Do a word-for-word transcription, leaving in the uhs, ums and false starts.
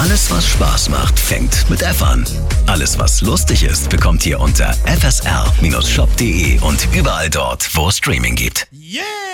Alles, was Spaß macht, fängt mit F an. Alles, was lustig ist, bekommt ihr unter f s r Bindestrich shop punkt d e und überall dort, wo es Streaming gibt. Yeah!